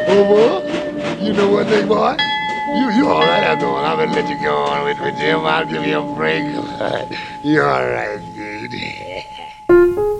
Oh, boy, you know what, big boy? You all right after all. I'm gonna let you go on with Jim. I'll give you a break. You all right, dude.